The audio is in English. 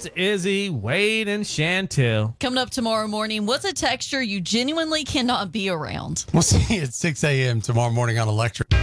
It's Izzy, Wade, and Chantel. Coming up tomorrow morning, what's a texture you genuinely cannot be around? We'll see you at 6 a.m. tomorrow morning on Electric.